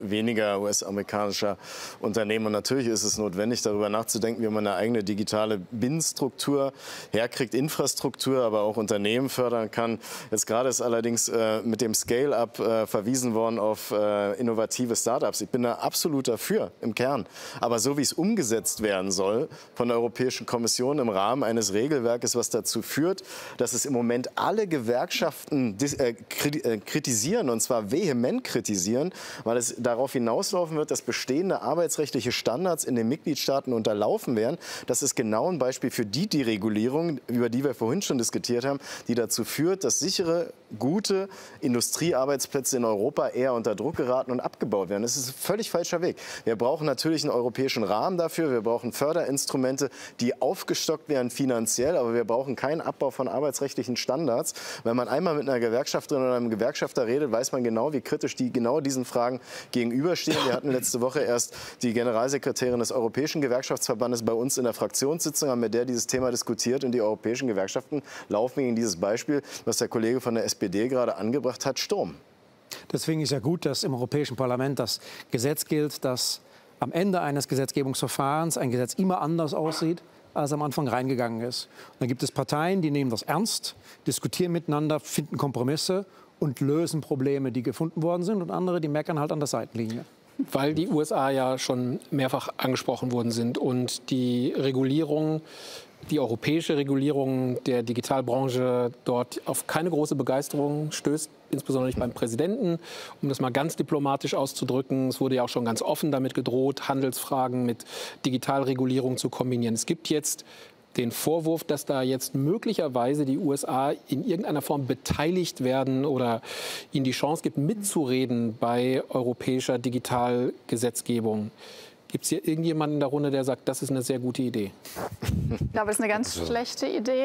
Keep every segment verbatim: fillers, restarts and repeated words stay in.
weniger U S-amerikanischer Unternehmen. Und natürlich ist es notwendig, darüber nachzudenken, wie man eine eigene digitale Binnenstruktur herkriegt, Infrastruktur, aber auch Unternehmen fördern kann. Jetzt gerade ist allerdings äh, mit dem Scale-up äh, verwiesen worden auf äh, innovative Start-ups. Ich bin da absolut dafür im Kern. Aber so wie es umgesetzt werden soll von der Europäischen Kommission im Rahmen eines Regelwerkes, was dazu führt, dass es im Moment alle Gewerkschaften äh, kritisieren, und zwar vehement kritisieren, weil es darauf hinauslaufen wird, dass bestehende arbeitsrechtliche Standards in den Mitgliedstaaten unterlaufen werden. Das ist genau ein Beispiel für die Deregulierung, über die wir vorhin schon diskutiert haben, die dazu führt, dass sichere, gute Industriearbeitsplätze in Europa eher unter Druck geraten und abgebaut werden. Das ist ein völlig falscher Weg. Wir brauchen natürlich einen europäischen Rahmen dafür. Wir brauchen Förderinstrumente, die aufgestockt werden finanziell, aber wir brauchen keinen Abbau von arbeitsrechtlichen Standards. Wenn man einmal mit einer Gewerkschafterin oder einem Gewerkschafter redet, weiß man genau, wie kritisch die genau diesen Fragen gegenüberstehen. Wir hatten letzte Woche erst die Generalsekretärin des Europäischen Gewerkschaftsverbandes bei uns in der Fraktionssitzung, haben mit der dieses Thema diskutiert, und die europäischen Gewerkschaften laufen gegen dieses Beispiel, was der Kollege von der S P D gerade angebracht hat, Sturm. Deswegen ist ja gut, dass im Europäischen Parlament das Gesetz gilt, dass am Ende eines Gesetzgebungsverfahrens ein Gesetz immer anders aussieht, als am Anfang reingegangen ist. Und dann gibt es Parteien, die nehmen das ernst, diskutieren miteinander, finden Kompromisse und lösen Probleme, die gefunden worden sind, und andere, die meckern halt an der Seitenlinie. Weil die U S A ja schon mehrfach angesprochen worden sind und die Regulierung, die europäische Regulierung der Digitalbranche dort auf keine große Begeisterung stößt, insbesondere nicht beim Präsidenten, um das mal ganz diplomatisch auszudrücken. Es wurde ja auch schon ganz offen damit gedroht, Handelsfragen mit Digitalregulierung zu kombinieren. Es gibt jetzt den Vorwurf, dass da jetzt möglicherweise die U S A in irgendeiner Form beteiligt werden oder ihnen die Chance gibt, mitzureden bei europäischer Digitalgesetzgebung. Gibt es hier irgendjemanden in der Runde, der sagt, das ist eine sehr gute Idee? Ich glaube, das ist eine ganz also, schlechte Idee.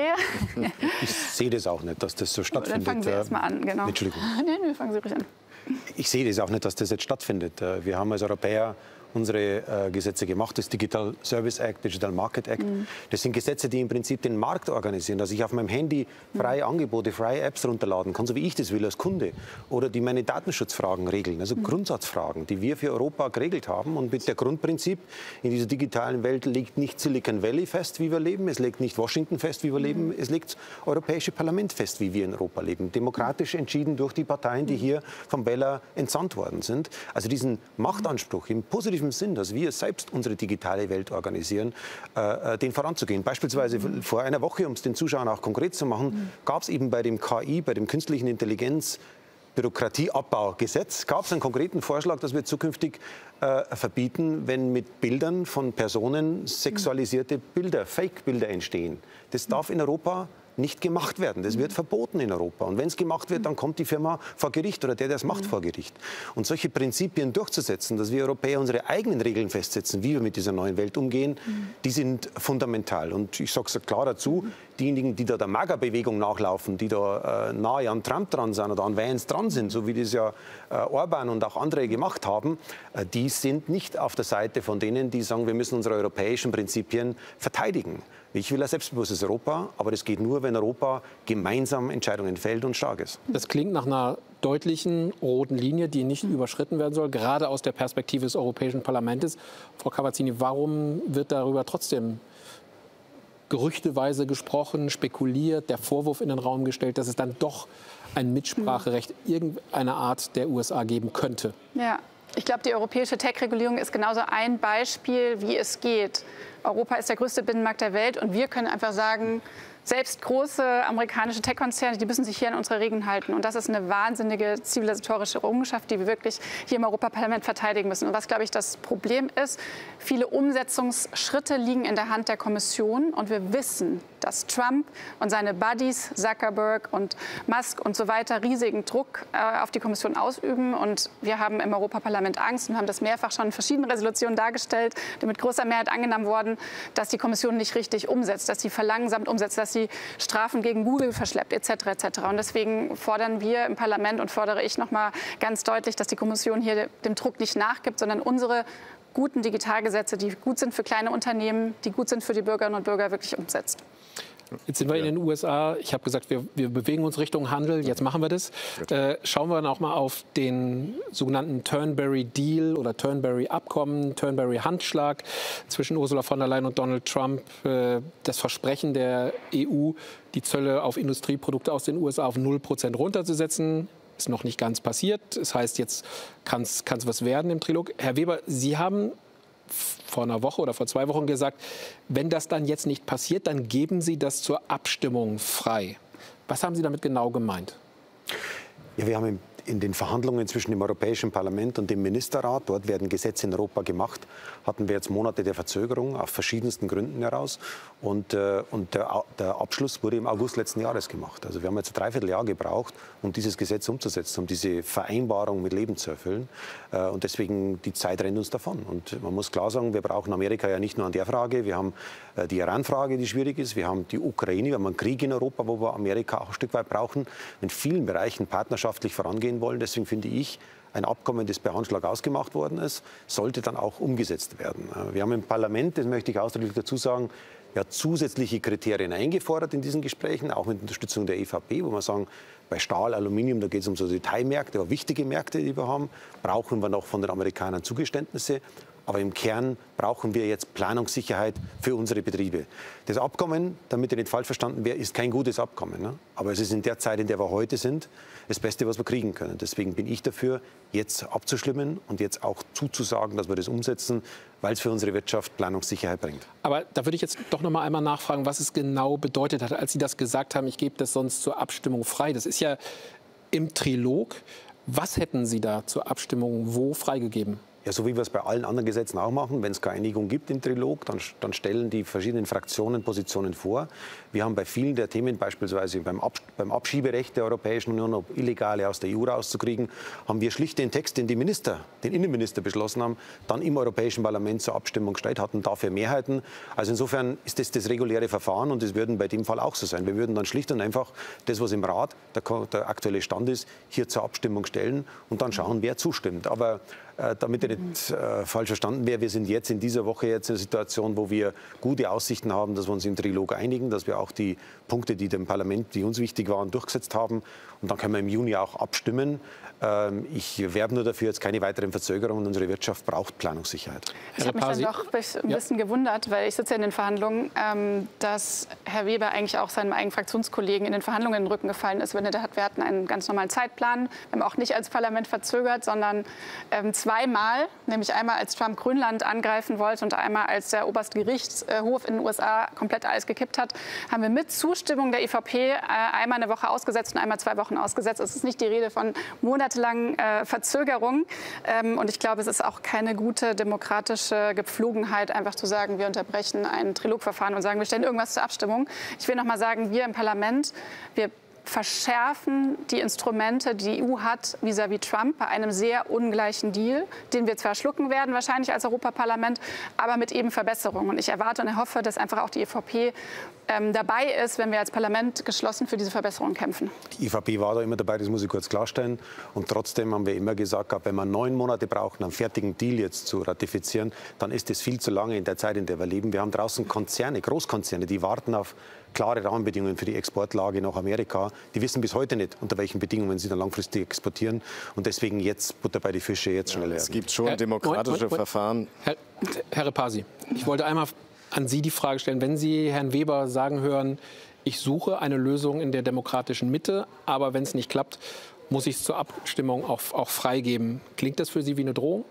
Ich sehe das auch nicht, dass das so stattfindet. Dann fangen Sie erst mal an, genau. Entschuldigung. Nein, nee, fangen Sie ruhig an. Ich sehe das auch nicht, dass das jetzt stattfindet. Wir haben als Europäer unsere äh, Gesetze gemacht, das Digital Service Act, Digital Market Act. Mhm. Das sind Gesetze, die im Prinzip den Markt organisieren, dass ich auf meinem Handy freie mhm. Angebote, freie Apps runterladen kann, so wie ich das will als Kunde, oder die meine Datenschutzfragen regeln, also mhm. Grundsatzfragen, die wir für Europa geregelt haben. Und mit der Grundprinzip, in dieser digitalen Welt legt nicht Silicon Valley fest, wie wir leben, es legt nicht Washington fest, wie wir mhm. leben, es legt das Europäische Parlament fest, wie wir in Europa leben. Demokratisch entschieden durch die Parteien, die hier vom Wähler entsandt worden sind. Also diesen Machtanspruch im positiven Sinn, dass wir selbst unsere digitale Welt organisieren, äh, den voranzugehen. Beispielsweise mhm. vor einer Woche, um es den Zuschauern auch konkret zu machen, mhm. gab es eben bei dem K I, bei dem künstlichen Intelligenz, Bürokratieabbaugesetz, gab es einen konkreten Vorschlag, dass wir zukünftig äh, verbieten, wenn mit Bildern von Personen sexualisierte Bilder, Fake-Bilder entstehen. Das darf in Europa nicht gemacht werden. Das wird verboten in Europa. Und wenn es gemacht wird, dann kommt die Firma vor Gericht oder der, der es macht, vor Gericht. Und solche Prinzipien durchzusetzen, dass wir Europäer unsere eigenen Regeln festsetzen, wie wir mit dieser neuen Welt umgehen, die sind fundamental. Und ich sage es klar dazu, diejenigen, die da der MAGA-Bewegung nachlaufen, die da äh, nahe an Trump dran sind oder an Vance dran sind, so wie das ja äh, Orban und auch andere gemacht haben, äh, die sind nicht auf der Seite von denen, die sagen, wir müssen unsere europäischen Prinzipien verteidigen. Ich will ein selbstbewusstes Europa, aber das geht nur, wenn Europa gemeinsam Entscheidungen fällt und stark ist. Das klingt nach einer deutlichen roten Linie, die nicht überschritten werden soll, gerade aus der Perspektive des Europäischen Parlaments. Frau Cavazzini, warum wird darüber trotzdem gerüchteweise gesprochen, spekuliert, der Vorwurf in den Raum gestellt, dass es dann doch ein Mitspracherecht irgendeiner Art der U S A geben könnte? Ja. Ich glaube, die europäische Tech-Regulierung ist genauso ein Beispiel, wie es geht. Europa ist der größte Binnenmarkt der Welt und wir können einfach sagen, selbst große amerikanische Tech-Konzerne, die müssen sich hier an unsere Regeln halten. Und das ist eine wahnsinnige zivilisatorische Errungenschaft, die wir wirklich hier im Europaparlament verteidigen müssen. Und was, glaube ich, das Problem ist, viele Umsetzungsschritte liegen in der Hand der Kommission. Und wir wissen, dass Trump und seine Buddies, Zuckerberg und Musk und so weiter, riesigen Druck äh, auf die Kommission ausüben. Und wir haben im Europaparlament Angst und haben das mehrfach schon in verschiedenen Resolutionen dargestellt, die mit großer Mehrheit angenommen wurden, dass die Kommission nicht richtig umsetzt, dass sie verlangsamt umsetzt, dass sie Strafen gegen Google verschleppt, et cetera et cetera. Und deswegen fordern wir im Parlament und fordere ich noch mal ganz deutlich, dass die Kommission hier dem Druck nicht nachgibt, sondern unsere guten Digitalgesetze, die gut sind für kleine Unternehmen, die gut sind für die Bürgerinnen und Bürger, wirklich umsetzt. Jetzt sind wir ja. in den U S A. Ich habe gesagt, wir, wir bewegen uns Richtung Handel. Jetzt machen wir das. Äh, schauen wir noch mal auf den sogenannten Turnberry-Deal oder Turnberry-Abkommen, Turnberry-Handschlag zwischen Ursula von der Leyen und Donald Trump. Äh, das Versprechen der E U, die Zölle auf Industrieprodukte aus den U S A auf null Prozent runterzusetzen. Ist noch nicht ganz passiert. Das heißt, jetzt kann es was werden im Trilog. Herr Weber, Sie haben vor einer Woche oder vor zwei Wochen gesagt, wenn das dann jetzt nicht passiert, dann geben Sie das zur Abstimmung frei. Was haben Sie damit genau gemeint? Ja, wir haben in den Verhandlungen zwischen dem Europäischen Parlament und dem Ministerrat, dort werden Gesetze in Europa gemacht, hatten wir jetzt Monate der Verzögerung aus verschiedensten Gründen heraus. Und, äh, und der, der Abschluss wurde im August letzten Jahres gemacht. Also wir haben jetzt ein Dreivierteljahr gebraucht, um dieses Gesetz umzusetzen, um diese Vereinbarung mit Leben zu erfüllen. Äh, und deswegen, die Zeit rennt uns davon. Und man muss klar sagen, wir brauchen Amerika ja nicht nur an der Frage. Wir haben äh, die Iran-Frage, die schwierig ist. Wir haben die Ukraine, wir haben einen Krieg in Europa, wo wir Amerika auch ein Stück weit brauchen, in vielen Bereichen partnerschaftlich vorangehen wollen. Deswegen finde ich, ein Abkommen, das per Handschlag ausgemacht worden ist, sollte dann auch umgesetzt werden. Wir haben im Parlament, das möchte ich ausdrücklich dazu sagen, ja, zusätzliche Kriterien eingefordert in diesen Gesprächen, auch mit Unterstützung der E V P, wo wir sagen, bei Stahl, Aluminium, da geht es um so Detailmärkte, aber wichtige Märkte, die wir haben, brauchen wir noch von den Amerikanern Zugeständnisse. Aber im Kern brauchen wir jetzt Planungssicherheit für unsere Betriebe. Das Abkommen, damit ihr nicht falsch verstanden wäre, ist kein gutes Abkommen. Ne? Aber es ist in der Zeit, in der wir heute sind, das Beste, was wir kriegen können. Deswegen bin ich dafür, jetzt abzuschlimmen und jetzt auch zuzusagen, dass wir das umsetzen, weil es für unsere Wirtschaft Planungssicherheit bringt. Aber da würde ich jetzt doch noch mal einmal nachfragen, was es genau bedeutet hat, als Sie das gesagt haben, ich gebe das sonst zur Abstimmung frei. Das ist ja im Trilog. Was hätten Sie da zur Abstimmung wo freigegeben? Ja, so wie wir es bei allen anderen Gesetzen auch machen, wenn es keine Einigung gibt im Trilog, dann, dann stellen die verschiedenen Fraktionen Positionen vor. Wir haben bei vielen der Themen, beispielsweise beim, Ab, beim Abschieberecht der Europäischen Union, um Illegale aus der E U rauszukriegen, haben wir schlicht den Text, den die Minister, den Innenminister beschlossen haben, dann im Europäischen Parlament zur Abstimmung gestellt, hatten dafür Mehrheiten. Also insofern ist das das reguläre Verfahren und es würde bei dem Fall auch so sein. Wir würden dann schlicht und einfach das, was im Rat der, der aktuelle Stand ist, hier zur Abstimmung stellen und dann schauen, wer zustimmt. Aber damit er nicht äh, falsch verstanden wäre, wir sind jetzt in dieser Woche jetzt in einer Situation, wo wir gute Aussichten haben, dass wir uns im Trilog einigen, dass wir auch die Punkte, die dem Parlament, die uns wichtig waren, durchgesetzt haben. Und dann können wir im Juni auch abstimmen. Ähm, ich werbe nur dafür, jetzt keine weiteren Verzögerungen. Unsere Wirtschaft braucht Planungssicherheit. Ich habe mich dann doch ein bisschen ja. gewundert, weil ich sitze ja in den Verhandlungen, ähm, dass Herr Weber eigentlich auch seinem eigenen Fraktionskollegen in den Verhandlungen in den Rücken gefallen ist. Wenn er da hat, wir hatten einen ganz normalen Zeitplan. Wir haben auch nicht als Parlament verzögert, sondern ähm, zweimal, nämlich einmal als Trump Grönland angreifen wollte und einmal als der oberste Gerichtshof in den U S A komplett alles gekippt hat, haben wir mit Zustimmung der E V P äh, einmal eine Woche ausgesetzt und einmal zwei Wochen ausgesetzt. Es ist nicht die Rede von monatelangen äh, Verzögerungen. Ähm, und ich glaube, es ist auch keine gute demokratische Gepflogenheit, einfach zu sagen, wir unterbrechen ein Trilogverfahren und sagen, wir stellen irgendwas zur Abstimmung. Ich will noch mal sagen, wir im Parlament, wir verschärfen die Instrumente, die die E U hat vis-à-vis Trump bei einem sehr ungleichen Deal, den wir zwar schlucken werden, wahrscheinlich als Europaparlament, aber mit eben Verbesserungen. Und ich erwarte und hoffe, dass einfach auch die E V P ähm, dabei ist, wenn wir als Parlament geschlossen für diese Verbesserungen kämpfen. Die E V P war da immer dabei, das muss ich kurz klarstellen. Und trotzdem haben wir immer gesagt, wenn wir neun Monate brauchen, einen fertigen Deal jetzt zu ratifizieren, dann ist das viel zu lange in der Zeit, in der wir leben. Wir haben draußen Konzerne, Großkonzerne, die warten auf klare Rahmenbedingungen für die Exportlage nach Amerika. Die wissen bis heute nicht, unter welchen Bedingungen sie dann langfristig exportieren. Und deswegen jetzt Butter bei die Fische, jetzt schnell werden. Es gibt schon Herr, demokratische Moment, Moment. Verfahren. Herr, Herr Repasi, ich wollte einmal an Sie die Frage stellen, wenn Sie Herrn Weber sagen hören, ich suche eine Lösung in der demokratischen Mitte, aber wenn es nicht klappt, muss ich es zur Abstimmung auch, auch freigeben. Klingt das für Sie wie eine Drohung?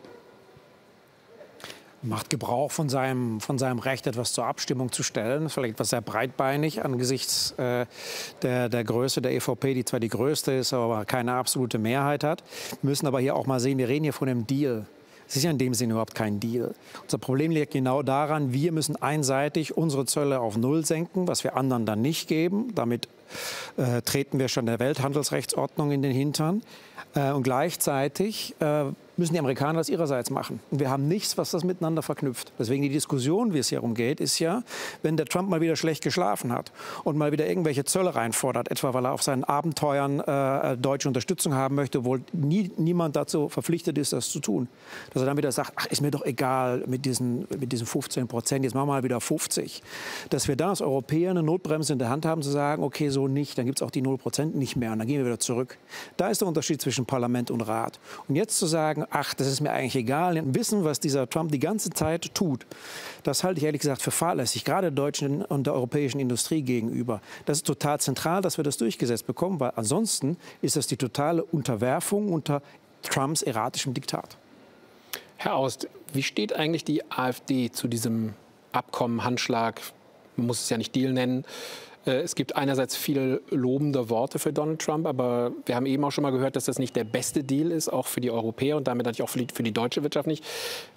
Macht Gebrauch von seinem, von seinem Recht, etwas zur Abstimmung zu stellen. Das ist vielleicht etwas sehr breitbeinig angesichts äh, der, der Größe der E V P, die zwar die größte ist, aber keine absolute Mehrheit hat. Wir müssen aber hier auch mal sehen, wir reden hier von einem Deal. Es ist ja in dem Sinne überhaupt kein Deal. Unser Problem liegt genau daran, wir müssen einseitig unsere Zölle auf Null senken, was wir anderen dann nicht geben. Damit äh, treten wir schon der Welthandelsrechtsordnung in den Hintern. Äh, und gleichzeitig äh, müssen die Amerikaner das ihrerseits machen. Und wir haben nichts, was das miteinander verknüpft. Deswegen die Diskussion, wie es hier umgeht, ist ja, wenn der Trump mal wieder schlecht geschlafen hat und mal wieder irgendwelche Zölle reinfordert, etwa weil er auf seinen Abenteuern äh, deutsche Unterstützung haben möchte, obwohl nie, niemand dazu verpflichtet ist, das zu tun. Dass er dann wieder sagt, ach, ist mir doch egal mit diesen, mit diesen fünfzehn Prozent, jetzt machen wir mal wieder fünfzig. Dass wir dann als Europäer eine Notbremse in der Hand haben, zu sagen, okay, so nicht, dann gibt es auch die null Prozent nicht mehr und dann gehen wir wieder zurück. Da ist der Unterschied zwischen Parlament und Rat. Und jetzt zu sagen, ach, das ist mir eigentlich egal, wissen, was dieser Trump die ganze Zeit tut, das halte ich ehrlich gesagt für fahrlässig, gerade der deutschen und der europäischen Industrie gegenüber. Das ist total zentral, dass wir das durchgesetzt bekommen, weil ansonsten ist das die totale Unterwerfung unter Trumps erratischem Diktat. Herr Aust, wie steht eigentlich die AfD zu diesem Abkommen, Handschlag, man muss es ja nicht Deal nennen? Es gibt einerseits viele lobende Worte für Donald Trump, aber wir haben eben auch schon mal gehört, dass das nicht der beste Deal ist, auch für die Europäer und damit natürlich auch für die, für die deutsche Wirtschaft nicht.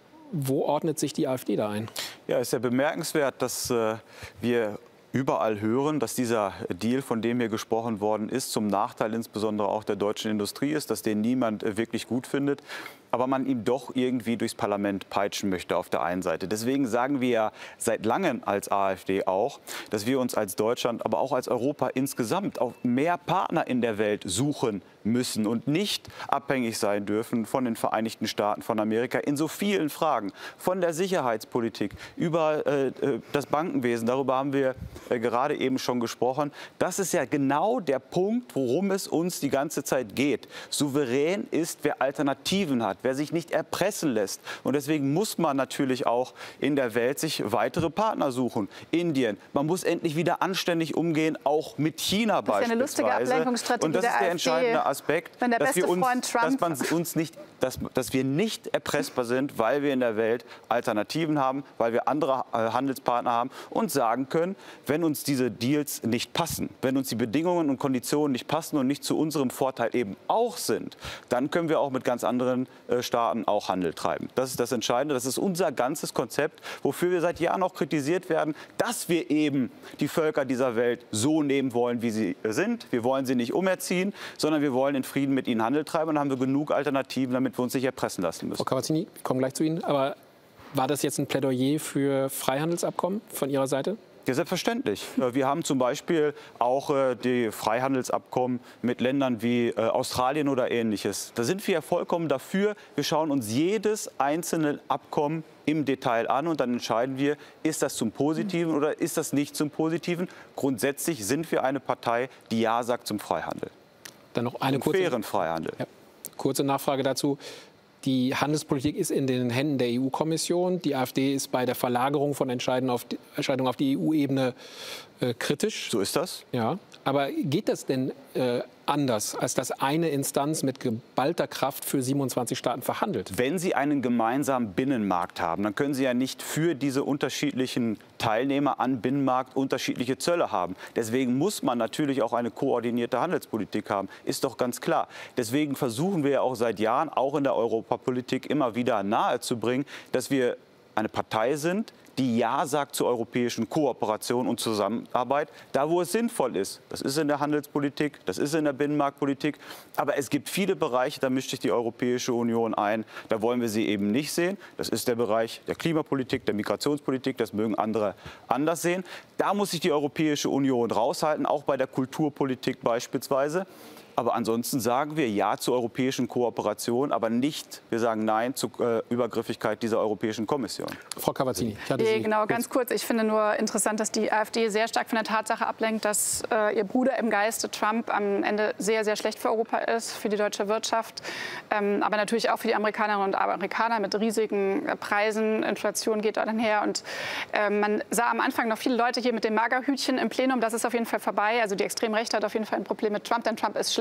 Wo ordnet sich die AfD da ein? Ja, es ist ja bemerkenswert, dass äh, wir überall hören, dass dieser Deal, von dem hier gesprochen worden ist, zum Nachteil insbesondere auch der deutschen Industrie ist, dass den niemand äh, wirklich gut findet, aber man ihm doch irgendwie durchs Parlament peitschen möchte auf der einen Seite. Deswegen sagen wir ja seit langem als AfD auch, dass wir uns als Deutschland, aber auch als Europa insgesamt auch mehr Partner in der Welt suchen müssen und nicht abhängig sein dürfen von den Vereinigten Staaten von Amerika in so vielen Fragen, von der Sicherheitspolitik über äh, das Bankenwesen, darüber haben wir äh, gerade eben schon gesprochen. Das ist ja genau der Punkt, worum es uns die ganze Zeit geht. Souverän ist, wer Alternativen hat, wer sich nicht erpressen lässt. Und deswegen muss man natürlich auch in der Welt sich weitere Partner suchen. Indien. Man muss endlich wieder anständig umgehen, auch mit China beispielsweise. Das ist ja eine lustige Ablenkungsstrategie und das ist der entscheidende Aspekt, wenn der dass, beste wir uns, Freund Trump dass, man uns nicht, dass, dass wir nicht erpressbar sind, weil wir in der Welt Alternativen haben, weil wir andere äh, Handelspartner haben und sagen können, wenn uns diese Deals nicht passen, wenn uns die Bedingungen und Konditionen nicht passen und nicht zu unserem Vorteil eben auch sind, dann können wir auch mit ganz anderen äh, Staaten auch Handel treiben. Das ist das Entscheidende. Das ist unser ganzes Konzept, wofür wir seit Jahren auch kritisiert werden, dass wir eben die Völker dieser Welt so nehmen wollen, wie sie sind. Wir wollen sie nicht umerziehen, sondern wir wollen in Frieden mit ihnen Handel treiben und dann haben wir genug Alternativen, damit wir uns nicht erpressen lassen müssen. Frau Cavazzini, wir kommen gleich zu Ihnen. Aber war das jetzt ein Plädoyer für Freihandelsabkommen von Ihrer Seite? Ja, selbstverständlich. Wir haben zum Beispiel auch äh, die Freihandelsabkommen mit Ländern wie äh, Australien oder Ähnliches. Da sind wir ja vollkommen dafür. Wir schauen uns jedes einzelne Abkommen im Detail an und dann entscheiden wir, ist das zum Positiven oder ist das nicht zum Positiven. Grundsätzlich sind wir eine Partei, die Ja sagt zum Freihandel. Dann noch eine kurze, fairen Freihandel. Ja, kurze Nachfrage dazu. Die Handelspolitik ist in den Händen der E U-Kommission. Die AfD ist bei der Verlagerung von Entscheidungen auf die, Entscheidungen auf die E U-Ebene äh, kritisch. So ist das. Ja. Aber geht das denn äh, anders, als dass eine Instanz mit geballter Kraft für siebenundzwanzig Staaten verhandelt? Wenn Sie einen gemeinsamen Binnenmarkt haben, dann können Sie ja nicht für diese unterschiedlichen Teilnehmer an Binnenmarkt unterschiedliche Zölle haben. Deswegen muss man natürlich auch eine koordinierte Handelspolitik haben. Ist doch ganz klar. Deswegen versuchen wir ja auch seit Jahren, auch in der Europapolitik, immer wieder nahezubringen, dass wir eine Partei sind, die Ja sagt zur europäischen Kooperation und Zusammenarbeit, da wo es sinnvoll ist. Das ist in der Handelspolitik, das ist in der Binnenmarktpolitik. Aber es gibt viele Bereiche, da mischt sich die Europäische Union ein. Da wollen wir sie eben nicht sehen. Das ist der Bereich der Klimapolitik, der Migrationspolitik. Das mögen andere anders sehen. Da muss sich die Europäische Union raushalten, auch bei der Kulturpolitik beispielsweise. Aber ansonsten sagen wir Ja zur europäischen Kooperation, aber nicht, wir sagen Nein zur äh, Übergriffigkeit dieser Europäischen Kommission. Frau Cavazzini, ich hatte nee, Sie genau, ganz kurz. Ich finde nur interessant, dass die AfD sehr stark von der Tatsache ablenkt, dass äh, ihr Bruder im Geiste Trump am Ende sehr, sehr schlecht für Europa ist, für die deutsche Wirtschaft, ähm, aber natürlich auch für die Amerikanerinnen und Amerikaner mit riesigen äh, Preisen. Inflation geht dann her. Und äh, man sah am Anfang noch viele Leute hier mit dem Magerhütchen im Plenum. Das ist auf jeden Fall vorbei. Also die Extremrechte hat auf jeden Fall ein Problem mit Trump, denn Trump ist schlecht.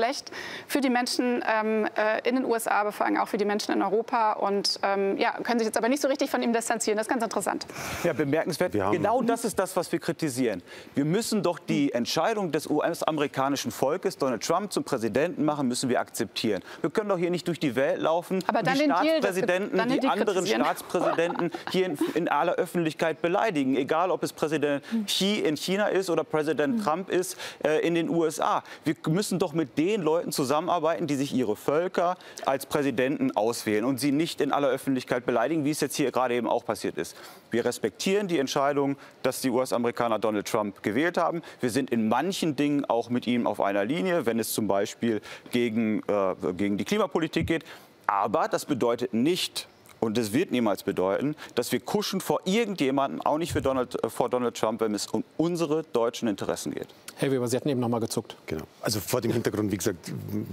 schlecht für die Menschen ähm, in den U S A, aber vor allem auch für die Menschen in Europa. Und ähm, ja, können sich jetzt aber nicht so richtig von ihm distanzieren. Das ist ganz interessant. Ja, bemerkenswert. Genau das ist das, was wir kritisieren. Wir müssen doch die Entscheidung des U S-amerikanischen Volkes, Donald Trump zum Präsidenten machen, müssen wir akzeptieren. Wir können doch hier nicht durch die Welt laufen aber und dann die den Staatspräsidenten, Deal, das, die anderen Staatspräsidenten hier in, in aller Öffentlichkeit beleidigen. Egal, ob es Präsident Xi in China ist oder Präsident Trump ist äh, in den U S A. Wir müssen doch mit den Leuten zusammenarbeiten, die sich ihre Völker als Präsidenten auswählen und sie nicht in aller Öffentlichkeit beleidigen, wie es jetzt hier gerade eben auch passiert ist. Wir respektieren die Entscheidung, dass die U S-Amerikaner Donald Trump gewählt haben. Wir sind in manchen Dingen auch mit ihm auf einer Linie, wenn es zum Beispiel gegen, äh, gegen die Klimapolitik geht. Aber das bedeutet nicht, und es wird niemals bedeuten, dass wir kuschen vor irgendjemandem, auch nicht für Donald, äh, vor Donald Trump, wenn es um unsere deutschen Interessen geht. Herr Weber, Sie hatten eben noch mal gezuckt. Genau. Also vor dem Hintergrund, wie gesagt,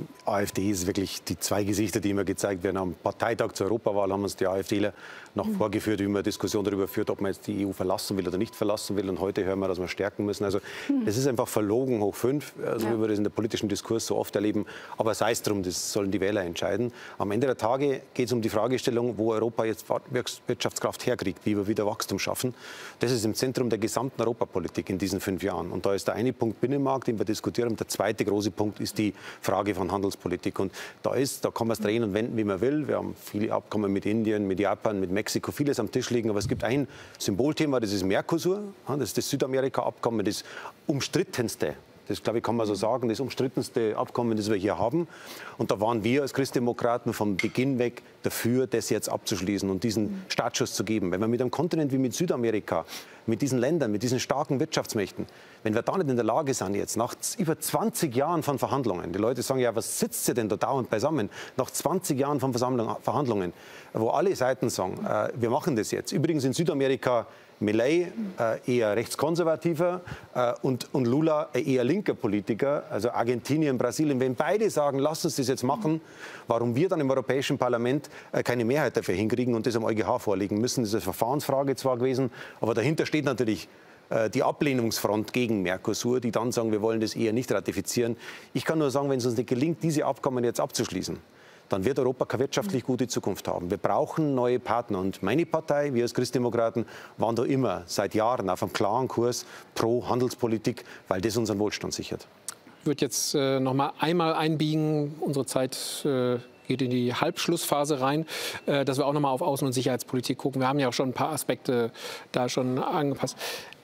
AfD ist wirklich die zwei Gesichter, die immer gezeigt werden. Am Parteitag zur Europawahl haben uns die AfDler noch mhm. vorgeführt, wie man eine Diskussion darüber führt, ob man jetzt die E U verlassen will oder nicht verlassen will. Und heute hören wir, dass wir stärken müssen. Also mhm. das ist einfach verlogen hoch fünf, also ja. wie wir das in der politischen Diskurs so oft erleben. Aber sei es drum, das sollen die Wähler entscheiden. Am Ende der Tage geht es um die Fragestellung, wo Europa jetzt Wirtschaftskraft herkriegt, wie wir wieder Wachstum schaffen. Das ist im Zentrum der gesamten Europapolitik in diesen fünf Jahren. Und da ist der eine Punkt Binnenmarkt, den wir diskutieren. Und der zweite große Punkt ist die Frage von Handelspolitik. Und da ist, da kann man es drehen und wenden, wie man will. Wir haben viele Abkommen mit Indien, mit Japan, mit Mexiko, vieles am Tisch liegen. Aber es gibt ein Symbolthema, das ist Mercosur. Das ist das Südamerika-Abkommen, das umstrittenste. Das, glaube ich, kann man so sagen, das umstrittenste Abkommen, das wir hier haben. Und da waren wir als Christdemokraten von Beginn weg dafür, das jetzt abzuschließen und diesen Startschuss zu geben. Wenn wir mit einem Kontinent wie mit Südamerika, mit diesen Ländern, mit diesen starken Wirtschaftsmächten, wenn wir da nicht in der Lage sind jetzt, nach über zwanzig Jahren von Verhandlungen, die Leute sagen, ja, was sitzt ihr denn da dauernd beisammen, nach zwanzig Jahren von Verhandlungen, wo alle Seiten sagen, äh, wir machen das jetzt. Übrigens in Südamerika Milei, äh, eher rechtskonservativer äh, und, und Lula, äh, eher linker Politiker, also Argentinien, Brasilien. Wenn beide sagen, lass uns das jetzt machen, warum wir dann im Europäischen Parlament äh, keine Mehrheit dafür hinkriegen und das am EuGH vorlegen müssen, das ist eine Verfahrensfrage zwar gewesen, aber dahinter steht natürlich äh, die Ablehnungsfront gegen Mercosur, die dann sagen, wir wollen das eher nicht ratifizieren. Ich kann nur sagen, wenn es uns nicht gelingt, diese Abkommen jetzt abzuschließen, dann wird Europa keine wirtschaftlich gute Zukunft haben. Wir brauchen neue Partner. Und meine Partei, wir als Christdemokraten, waren da immer seit Jahren auf einem klaren Kurs pro Handelspolitik, weil das unseren Wohlstand sichert. Ich würde jetzt äh, noch mal einmal einbiegen. Unsere Zeit äh, geht in die Halbschlussphase rein, äh, dass wir auch noch mal auf Außen- und Sicherheitspolitik gucken. Wir haben ja auch schon ein paar Aspekte da schon angepasst.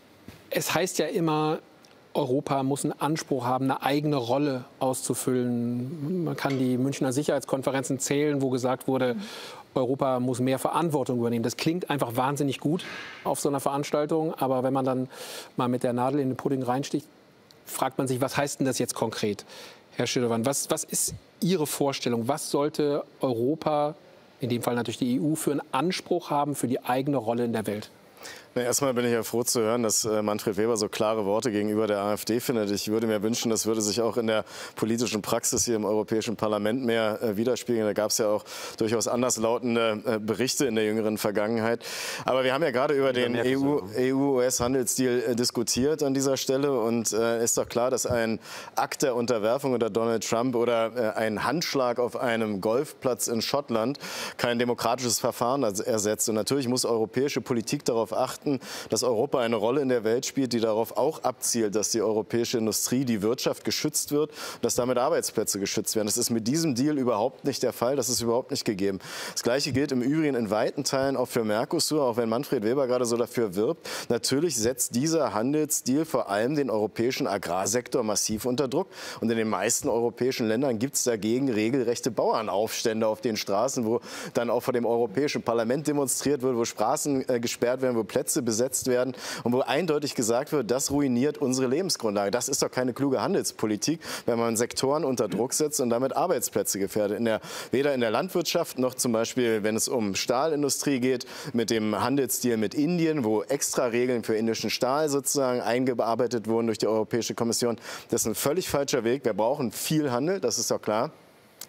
Es heißt ja immer, Europa muss einen Anspruch haben, eine eigene Rolle auszufüllen. Man kann die Münchner Sicherheitskonferenzen zählen, wo gesagt wurde, Europa muss mehr Verantwortung übernehmen. Das klingt einfach wahnsinnig gut auf so einer Veranstaltung. Aber wenn man dann mal mit der Nadel in den Pudding reinsticht, fragt man sich, was heißt denn das jetzt konkret? Herr Schirdewan, was, was ist Ihre Vorstellung? Was sollte Europa, in dem Fall natürlich die E U, für einen Anspruch haben für die eigene Rolle in der Welt? Na, erstmal bin ich ja froh zu hören, dass äh, Manfred Weber so klare Worte gegenüber der AfD findet. Ich würde mir wünschen, das würde sich auch in der politischen Praxis hier im Europäischen Parlament mehr äh, widerspiegeln. Da gab es ja auch durchaus anderslautende äh, Berichte in der jüngeren Vergangenheit. Aber wir haben ja gerade über den E U-U S-Handelsdeal äh, diskutiert an dieser Stelle. Und es äh, ist doch klar, dass ein Akt der Unterwerfung unter Donald Trump oder äh, ein Handschlag auf einem Golfplatz in Schottland kein demokratisches Verfahren ersetzt. Und natürlich muss europäische Politik darauf achten, dass Europa eine Rolle in der Welt spielt, die darauf auch abzielt, dass die europäische Industrie, die Wirtschaft geschützt wird, dass damit Arbeitsplätze geschützt werden. Das ist mit diesem Deal überhaupt nicht der Fall. Das ist überhaupt nicht gegeben. Das Gleiche gilt im Übrigen in weiten Teilen auch für Mercosur, auch wenn Manfred Weber gerade so dafür wirbt. Natürlich setzt dieser Handelsdeal vor allem den europäischen Agrarsektor massiv unter Druck. Und in den meisten europäischen Ländern gibt es dagegen regelrechte Bauernaufstände auf den Straßen, wo dann auch vor dem Europäischen Parlament demonstriert wird, wo Straßen äh, gesperrt werden, wo Plätze besetzt werden und wo eindeutig gesagt wird, das ruiniert unsere Lebensgrundlage. Das ist doch keine kluge Handelspolitik, wenn man Sektoren unter Druck setzt und damit Arbeitsplätze gefährdet. In der, weder in der Landwirtschaft noch zum Beispiel, wenn es um Stahlindustrie geht, mit dem Handelsdeal mit Indien, wo extra Regeln für indischen Stahl sozusagen eingearbeitet wurden durch die Europäische Kommission. Das ist ein völlig falscher Weg. Wir brauchen viel Handel, das ist doch klar.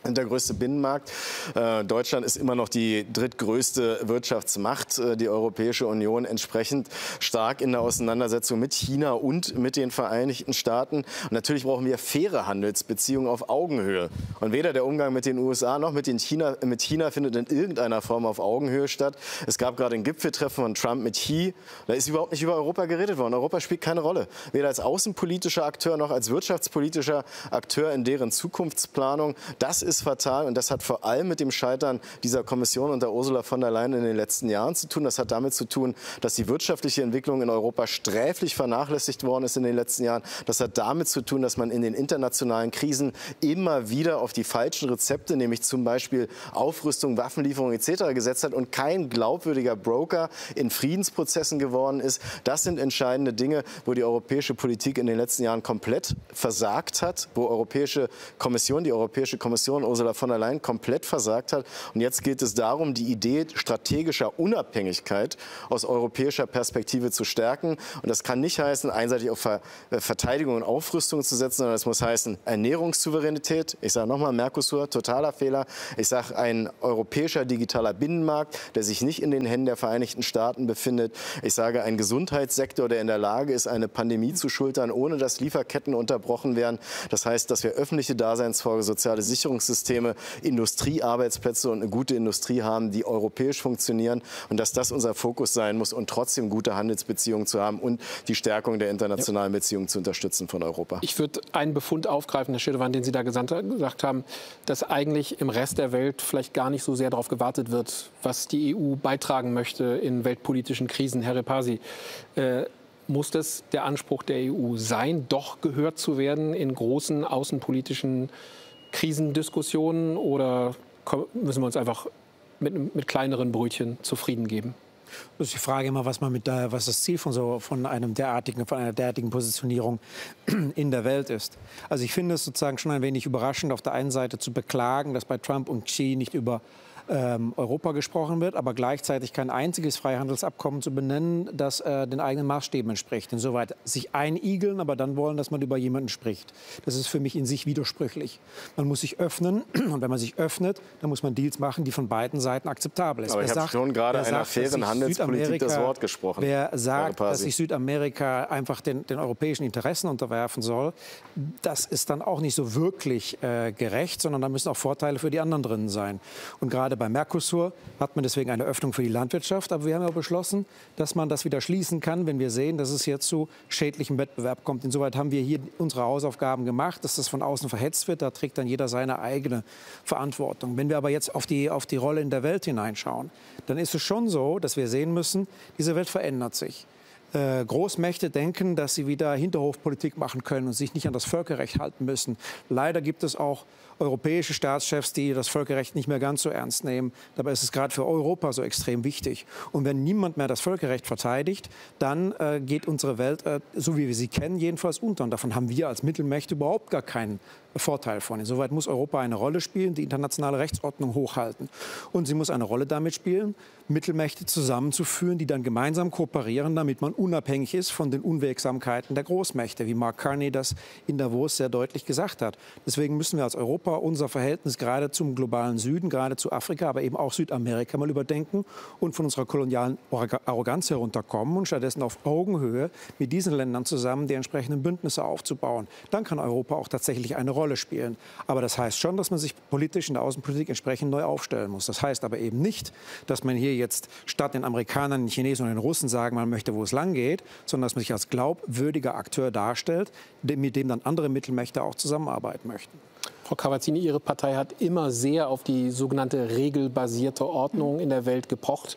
der größte Binnenmarkt. Äh, Deutschland ist immer noch die drittgrößte Wirtschaftsmacht. Äh, die Europäische Union entsprechend stark in der Auseinandersetzung mit China und mit den Vereinigten Staaten. Und natürlich brauchen wir faire Handelsbeziehungen auf Augenhöhe. Und weder der Umgang mit den U S A noch mit, den China, mit China findet in irgendeiner Form auf Augenhöhe statt. Es gab gerade ein Gipfeltreffen von Trump mit Xi. Da ist überhaupt nicht über Europa geredet worden. Europa spielt keine Rolle. Weder als außenpolitischer Akteur noch als wirtschaftspolitischer Akteur in deren Zukunftsplanung. Das ist ist fatal und das hat vor allem mit dem Scheitern dieser Kommission unter Ursula von der Leyen in den letzten Jahren zu tun. Das hat damit zu tun, dass die wirtschaftliche Entwicklung in Europa sträflich vernachlässigt worden ist in den letzten Jahren. Das hat damit zu tun, dass man in den internationalen Krisen immer wieder auf die falschen Rezepte, nämlich zum Beispiel Aufrüstung, Waffenlieferung et cetera gesetzt hat und kein glaubwürdiger Broker in Friedensprozessen geworden ist. Das sind entscheidende Dinge, wo die europäische Politik in den letzten Jahren komplett versagt hat, wo Europäische Kommission, die Europäische Kommission Ursula von der Leyen komplett versagt hat. Und jetzt geht es darum, die Idee strategischer Unabhängigkeit aus europäischer Perspektive zu stärken. Und das kann nicht heißen, einseitig auf Verteidigung und Aufrüstung zu setzen, sondern es muss heißen Ernährungssouveränität. Ich sage nochmal, Mercosur, totaler Fehler. Ich sage, ein europäischer digitaler Binnenmarkt, der sich nicht in den Händen der Vereinigten Staaten befindet. Ich sage, ein Gesundheitssektor, der in der Lage ist, eine Pandemie zu schultern, ohne dass Lieferketten unterbrochen werden. Das heißt, dass wir öffentliche Daseinsvorsorge, soziale Sicherungssysteme, Industriearbeitsplätze und eine gute Industrie haben, die europäisch funktionieren und dass das unser Fokus sein muss und trotzdem gute Handelsbeziehungen zu haben und die Stärkung der internationalen Beziehungen zu unterstützen von Europa. Ich würde einen Befund aufgreifen, Herr Schirdewan, den Sie da gesagt haben, dass eigentlich im Rest der Welt vielleicht gar nicht so sehr darauf gewartet wird, was die E U beitragen möchte in weltpolitischen Krisen. Herr Repasi, äh, muss das der Anspruch der E U sein, doch gehört zu werden in großen außenpolitischen Krisendiskussionen, oder müssen wir uns einfach mit, mit kleineren Brötchen zufrieden geben? Das ist die Frage immer, was man mit da, was das Ziel von so von einem derartigen, von einer derartigen Positionierung in der Welt ist. Also ich finde es sozusagen schon ein wenig überraschend, auf der einen Seite zu beklagen, dass bei Trump und Xi nicht über ähm, Europa gesprochen wird, aber gleichzeitig kein einziges Freihandelsabkommen zu benennen, das äh, den eigenen Maßstäben entspricht. Insoweit sich einigeln, aber dann wollen, dass man über jemanden spricht. Das ist für mich in sich widersprüchlich. Man muss sich öffnen und wenn man sich öffnet, dann muss man Deals machen, die von beiden Seiten akzeptabel sind. Aber ich habe schon gerade einer fairen Handelspolitik das Wort gesprochen. Wer sagt, dass sich Südamerika einfach den, den europäischen Interessen unterwerfen soll, das ist dann auch nicht so wirklich äh, gerecht, sondern da müssen auch Vorteile für die anderen drin sein. Und gerade bei Mercosur hat man deswegen eine Öffnung für die Landwirtschaft. Aber wir haben ja beschlossen, dass man das wieder schließen kann, wenn wir sehen, dass es hier zu schädlichem Wettbewerb kommt. Insoweit haben wir hier unsere Hausaufgaben gemacht, dass das von außen verhetzt wird. Da trägt dann jeder seine eigene Verantwortung. Wenn wir aber jetzt auf die, auf die Rolle in der Welt hineinschauen, dann ist es schon so, dass wir sehen müssen, diese Welt verändert sich. Äh, Großmächte denken, dass sie wieder Hinterhofpolitik machen können und sich nicht an das Völkerrecht halten müssen. Leider gibt es auch europäische Staatschefs, die das Völkerrecht nicht mehr ganz so ernst nehmen. Dabei ist es gerade für Europa so extrem wichtig. Und wenn niemand mehr das Völkerrecht verteidigt, dann äh, geht unsere Welt, äh, so wie wir sie kennen, jedenfalls unter. Und davon haben wir als Mittelmächte überhaupt gar keinen Vorteil von. Insoweit muss Europa eine Rolle spielen, die internationale Rechtsordnung hochhalten. Und sie muss eine Rolle damit spielen, Mittelmächte zusammenzuführen, die dann gemeinsam kooperieren, damit man unabhängig ist von den Unwegsamkeiten der Großmächte, wie Mark Carney das in Davos sehr deutlich gesagt hat. Deswegen müssen wir als Europa unser Verhältnis gerade zum globalen Süden, gerade zu Afrika, aber eben auch Südamerika mal überdenken und von unserer kolonialen Arroganz herunterkommen und stattdessen auf Augenhöhe mit diesen Ländern zusammen die entsprechenden Bündnisse aufzubauen. Dann kann Europa auch tatsächlich eine Rolle spielen. Aber das heißt schon, dass man sich politisch in der Außenpolitik entsprechend neu aufstellen muss. Das heißt aber eben nicht, dass man hier jetzt statt den Amerikanern, den Chinesen und den Russen sagen, man möchte, wo es lang geht, sondern dass man sich als glaubwürdiger Akteur darstellt, mit dem dann andere Mittelmächte auch zusammenarbeiten möchten. Frau Cavazzini, Ihre Partei hat immer sehr auf die sogenannte regelbasierte Ordnung in der Welt gepocht.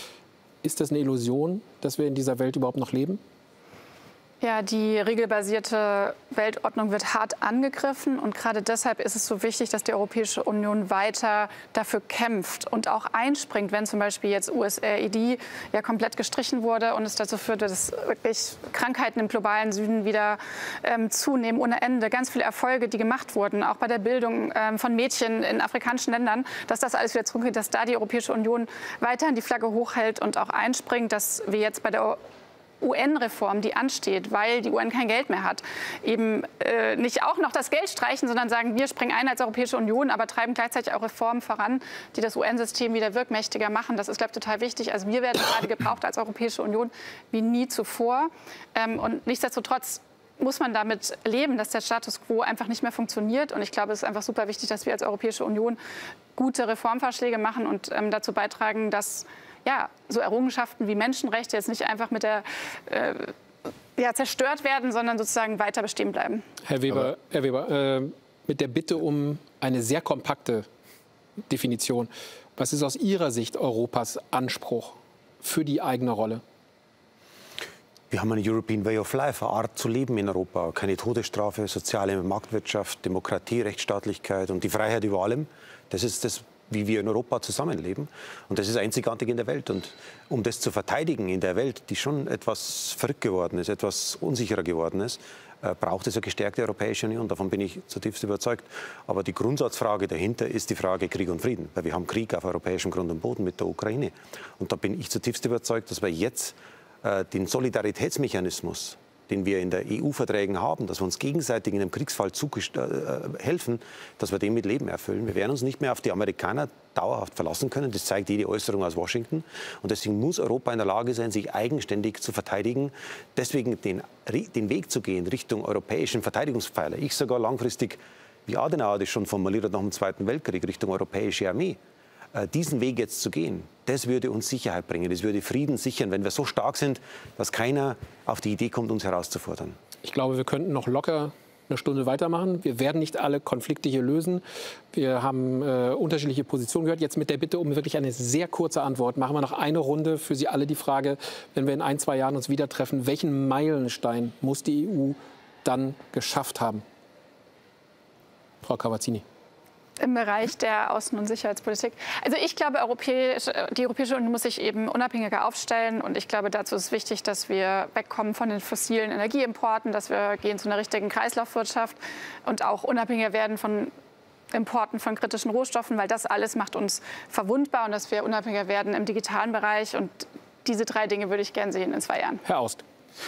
Ist das eine Illusion, dass wir in dieser Welt überhaupt noch leben? Ja, die regelbasierte Weltordnung wird hart angegriffen. Und gerade deshalb ist es so wichtig, dass die Europäische Union weiter dafür kämpft und auch einspringt, wenn zum Beispiel jetzt U S A I D ja komplett gestrichen wurde und es dazu führte, dass wirklich Krankheiten im globalen Süden wieder ähm, zunehmen ohne Ende. Ganz viele Erfolge, die gemacht wurden, auch bei der Bildung ähm, von Mädchen in afrikanischen Ländern, dass das alles wieder zurückgeht, dass da die Europäische Union weiterhin die Flagge hochhält und auch einspringt, dass wir jetzt bei der U N-Reform, die ansteht, weil die U N kein Geld mehr hat, eben äh, nicht auch noch das Geld streichen, sondern sagen, wir springen ein als Europäische Union, aber treiben gleichzeitig auch Reformen voran, die das U N-System wieder wirkmächtiger machen. Das ist, glaube ich, total wichtig. Also wir werden gerade gebraucht als Europäische Union wie nie zuvor. Ähm, und nichtsdestotrotz muss man damit leben, dass der Status quo einfach nicht mehr funktioniert. Und ich glaube, es ist einfach super wichtig, dass wir als Europäische Union gute Reformvorschläge machen und ähm, dazu beitragen, dass ja, so Errungenschaften wie Menschenrechte jetzt nicht einfach mit der, äh, ja, zerstört werden, sondern sozusagen weiter bestehen bleiben. Herr Weber, Herr Weber äh, mit der Bitte um eine sehr kompakte Definition. Was ist aus Ihrer Sicht Europas Anspruch für die eigene Rolle? Wir haben eine European Way of Life, eine Art zu leben in Europa. Keine Todesstrafe, soziale Marktwirtschaft, Demokratie, Rechtsstaatlichkeit und die Freiheit über allem. Das ist das, wie wir in Europa zusammenleben. Und das ist einzigartig in der Welt. Und um das zu verteidigen in der Welt, die schon etwas verrückt geworden ist, etwas unsicherer geworden ist, äh, braucht es eine gestärkte Europäische Union. Davon bin ich zutiefst überzeugt. Aber die Grundsatzfrage dahinter ist die Frage Krieg und Frieden. Weil wir haben Krieg auf europäischem Grund und Boden mit der Ukraine. Und da bin ich zutiefst überzeugt, dass wir jetzt äh, den Solidaritätsmechanismus, den wir in der E U-Verträgen haben, dass wir uns gegenseitig in einem Kriegsfall äh, helfen, dass wir den mit Leben erfüllen. Wir werden uns nicht mehr auf die Amerikaner dauerhaft verlassen können. Das zeigt jede Äußerung aus Washington. Und deswegen muss Europa in der Lage sein, sich eigenständig zu verteidigen. Deswegen den, den Weg zu gehen Richtung europäischen Verteidigungspfeiler. Ich sogar langfristig, wie Adenauer das schon formuliert hat nach dem Zweiten Weltkrieg, Richtung europäische Armee. Diesen Weg jetzt zu gehen, das würde uns Sicherheit bringen, das würde Frieden sichern, wenn wir so stark sind, dass keiner auf die Idee kommt, uns herauszufordern. Ich glaube, wir könnten noch locker eine Stunde weitermachen. Wir werden nicht alle Konflikte hier lösen. Wir haben äh, unterschiedliche Positionen gehört. Jetzt mit der Bitte um wirklich eine sehr kurze Antwort machen wir noch eine Runde für Sie alle die Frage, wenn wir in ein, zwei Jahren uns wieder treffen, welchen Meilenstein muss die E U dann geschafft haben? Frau Cavazzini. Im Bereich der Außen- und Sicherheitspolitik. Also ich glaube, Europäisch, die Europäische Union muss sich eben unabhängiger aufstellen. Und ich glaube, dazu ist wichtig, dass wir wegkommen von den fossilen Energieimporten, dass wir gehen zu einer richtigen Kreislaufwirtschaft und auch unabhängiger werden von Importen von kritischen Rohstoffen, weil das alles macht uns verwundbar und dass wir unabhängiger werden im digitalen Bereich. Und diese drei Dinge würde ich gern sehen in zwei Jahren. Herr Aust.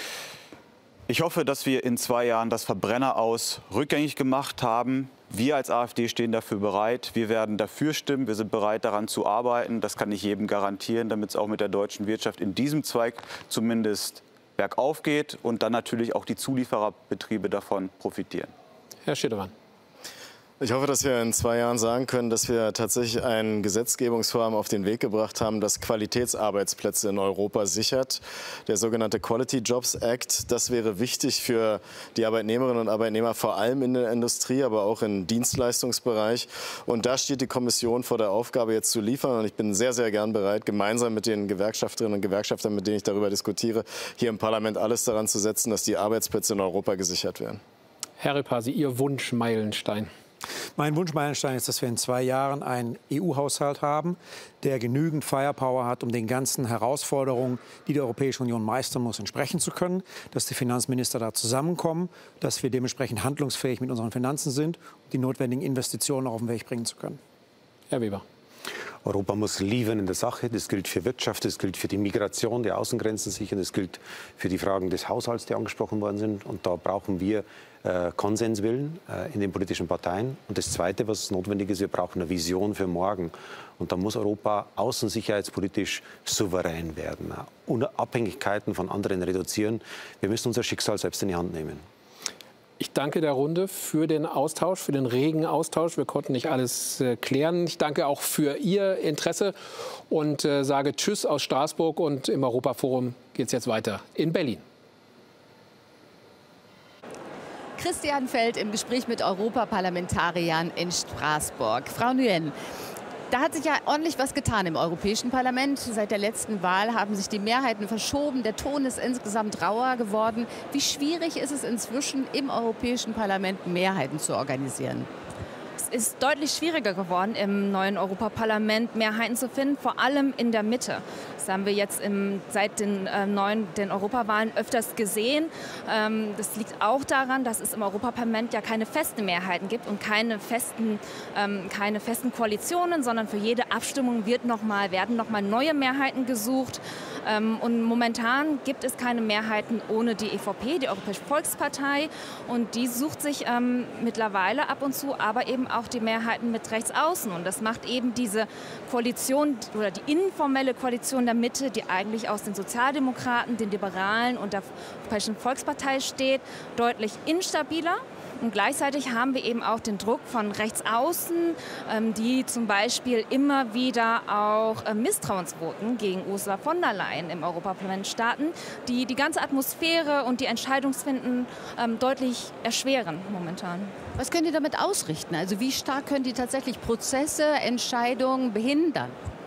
Ich hoffe, dass wir in zwei Jahren das Verbrenner-Aus rückgängig gemacht haben. Wir als AfD stehen dafür bereit. Wir werden dafür stimmen. Wir sind bereit, daran zu arbeiten. Das kann ich jedem garantieren, damit es auch mit der deutschen Wirtschaft in diesem Zweig zumindest bergauf geht und dann natürlich auch die Zuliefererbetriebe davon profitieren. Herr Schädewan. Ich hoffe, dass wir in zwei Jahren sagen können, dass wir tatsächlich ein Gesetzgebungsvorhaben auf den Weg gebracht haben, das Qualitätsarbeitsplätze in Europa sichert. Der sogenannte Quality Jobs Act, das wäre wichtig für die Arbeitnehmerinnen und Arbeitnehmer, vor allem in der Industrie, aber auch im Dienstleistungsbereich. Und da steht die Kommission vor der Aufgabe, jetzt zu liefern. Und ich bin sehr, sehr gern bereit, gemeinsam mit den Gewerkschafterinnen und Gewerkschaftern, mit denen ich darüber diskutiere, hier im Parlament alles daran zu setzen, dass die Arbeitsplätze in Europa gesichert werden. Herr Repasi, Ihr Wunschmeilenstein. Mein Wunschmeilenstein ist, dass wir in zwei Jahren einen E U-Haushalt haben, der genügend Firepower hat, um den ganzen Herausforderungen, die die Europäische Union meistern muss, entsprechen zu können. Dass die Finanzminister da zusammenkommen, dass wir dementsprechend handlungsfähig mit unseren Finanzen sind, um die notwendigen Investitionen auf den Weg bringen zu können. Herr Weber. Europa muss liefern in der Sache. Das gilt für Wirtschaft, das gilt für die Migration, die Außengrenzen sichern, das gilt für die Fragen des Haushalts, die angesprochen worden sind. Und da brauchen wir äh, Konsenswillen äh, in den politischen Parteien. Und das Zweite, was notwendig ist, wir brauchen eine Vision für morgen. Und da muss Europa außensicherheitspolitisch souverän werden, Abhängigkeiten von anderen reduzieren. Wir müssen unser Schicksal selbst in die Hand nehmen. Ich danke der Runde für den Austausch, für den regen Austausch. Wir konnten nicht alles äh, klären. Ich danke auch für Ihr Interesse und äh, sage Tschüss aus Straßburg. Und im Europaforum geht es jetzt weiter in Berlin. Christian Feld im Gespräch mit Europaparlamentariern in Straßburg. Frau Nguyen, da hat sich ja ordentlich was getan im Europäischen Parlament. Seit der letzten Wahl haben sich die Mehrheiten verschoben. Der Ton ist insgesamt rauer geworden. Wie schwierig ist es inzwischen, im Europäischen Parlament Mehrheiten zu organisieren? Es ist deutlich schwieriger geworden, im neuen Europaparlament Mehrheiten zu finden, vor allem in der Mitte. Das haben wir jetzt im, seit den, äh, neuen, den Europawahlen öfters gesehen. Ähm, das liegt auch daran, dass es im Europaparlament ja keine festen Mehrheiten gibt und keine festen, ähm, keine festen Koalitionen, sondern für jede Abstimmung wird noch mal, werden noch mal neue Mehrheiten gesucht. Und momentan gibt es keine Mehrheiten ohne die E V P, die Europäische Volkspartei. Und die sucht sich ähm, mittlerweile ab und zu aber eben auch die Mehrheiten mit rechts außen. Und das macht eben diese Koalition oder die informelle Koalition der Mitte, die eigentlich aus den Sozialdemokraten, den Liberalen und der Europäischen Volkspartei steht, deutlich instabiler. Und gleichzeitig haben wir eben auch den Druck von rechts außen, ähm, die zum Beispiel immer wieder auch äh, Misstrauensvoten gegen Ursula von der Leyen im Europaparlament starten, die die ganze Atmosphäre und die Entscheidungsfinden ähm, deutlich erschweren momentan. Was könnt ihr damit ausrichten? Also wie stark könnt ihr tatsächlich Prozesse, Entscheidungen behindern?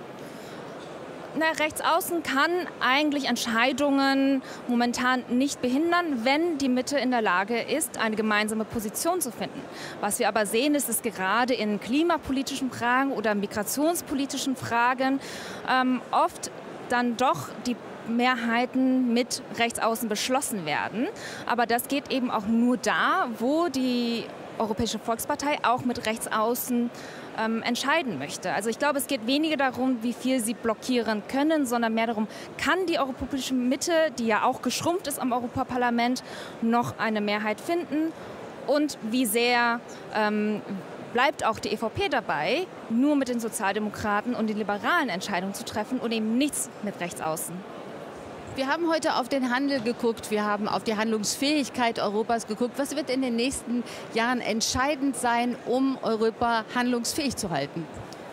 Na, Rechtsaußen kann eigentlich Entscheidungen momentan nicht behindern, wenn die Mitte in der Lage ist, eine gemeinsame Position zu finden. Was wir aber sehen, ist, dass gerade in klimapolitischen Fragen oder migrationspolitischen Fragen ähm, oft dann doch die Mehrheiten mit Rechtsaußen beschlossen werden. Aber das geht eben auch nur da, wo die Europäische Volkspartei auch mit Rechtsaußen ähm, entscheiden möchte. Also ich glaube, es geht weniger darum, wie viel sie blockieren können, sondern mehr darum, kann die europäische Mitte, die ja auch geschrumpft ist am Europaparlament, noch eine Mehrheit finden und wie sehr ähm, bleibt auch die E V P dabei, nur mit den Sozialdemokraten und den Liberalen Entscheidungen zu treffen und eben nichts mit Rechtsaußen. Wir haben heute auf den Handel geguckt, wir haben auf die Handlungsfähigkeit Europas geguckt. Was wird in den nächsten Jahren entscheidend sein, um Europa handlungsfähig zu halten?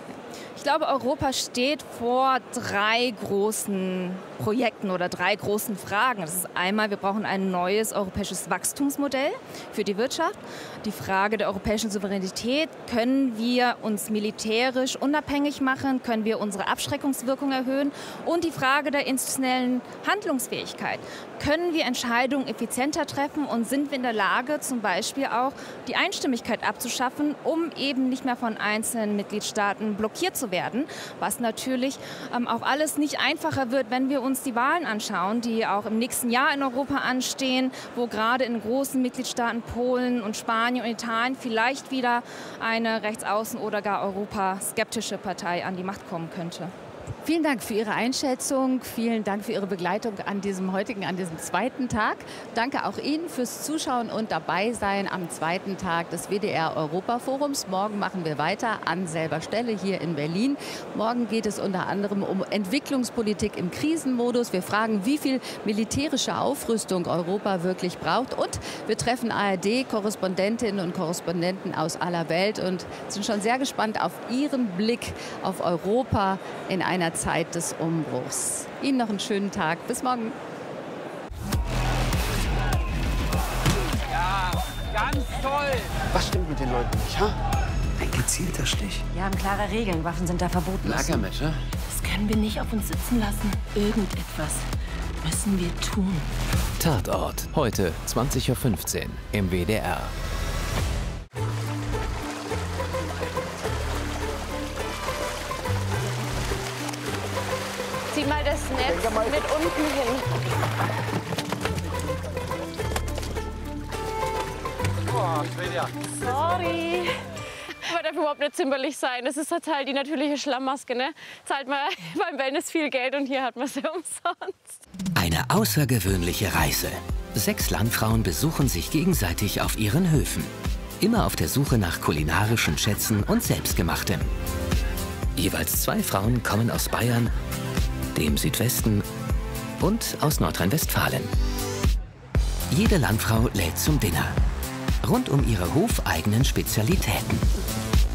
Ich glaube, Europa steht vor drei großen Projekten oder drei großen Fragen. Das ist einmal, wir brauchen ein neues europäisches Wachstumsmodell für die Wirtschaft. Die Frage der europäischen Souveränität. Können wir uns militärisch unabhängig machen? Können wir unsere Abschreckungswirkung erhöhen? Und die Frage der institutionellen Handlungsfähigkeit. Können wir Entscheidungen effizienter treffen und sind wir in der Lage, zum Beispiel auch die Einstimmigkeit abzuschaffen, um eben nicht mehr von einzelnen Mitgliedstaaten blockiert zu werden, was natürlich ähm, auch alles nicht einfacher wird, wenn wir uns die Wahlen anschauen, die auch im nächsten Jahr in Europa anstehen, wo gerade in großen Mitgliedstaaten Polen und Spanien und Italien vielleicht wieder eine rechtsaußen- oder gar europaskeptische Partei an die Macht kommen könnte. Vielen Dank für Ihre Einschätzung, vielen Dank für Ihre Begleitung an diesem heutigen, an diesem zweiten Tag. Danke auch Ihnen fürs Zuschauen und Dabeisein am zweiten Tag des W D R-Europaforums. Morgen machen wir weiter an selber Stelle hier in Berlin. Morgen geht es unter anderem um Entwicklungspolitik im Krisenmodus. Wir fragen, wie viel militärische Aufrüstung Europa wirklich braucht. Und wir treffen A R D-Korrespondentinnen und Korrespondenten aus aller Welt und sind schon sehr gespannt auf Ihren Blick auf Europa in einer Zeit des Umbruchs. Ihnen noch einen schönen Tag. Bis morgen. Ja, ganz toll. Was stimmt mit den Leuten nicht, ha? Ein gezielter Stich. Wir haben klare Regeln. Waffen sind da verboten. Lagermesser? Das können wir nicht auf uns sitzen lassen. Irgendetwas müssen wir tun. Tatort. Heute zwanzig Uhr fünfzehn im W D R. Zieh mal das Netz mit unten hin. Oh, Svenja. Sorry. Aber darf überhaupt nicht zimperlich sein. Das ist total die natürliche Schlammmaske, ne? Zahlt man beim Wellness viel Geld und hier hat man sie umsonst. Eine außergewöhnliche Reise. Sechs Landfrauen besuchen sich gegenseitig auf ihren Höfen. Immer auf der Suche nach kulinarischen Schätzen und Selbstgemachtem. Jeweils zwei Frauen kommen aus Bayern, dem Südwesten und aus Nordrhein-Westfalen. Jede Landfrau lädt zum Dinner. Rund um ihre hofeigenen Spezialitäten.